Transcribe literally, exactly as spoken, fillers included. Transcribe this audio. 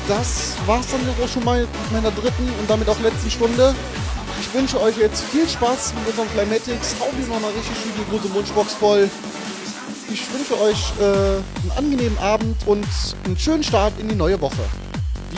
das war's dann auch schon mal mit meiner dritten und damit auch letzten Stunde. Ich wünsche euch jetzt viel Spaß mit unserem Climatics. Hau hier noch mal richtig schön die große Wunschbox voll. Ich wünsche euch äh, einen angenehmen Abend und einen schönen Start in die neue Woche.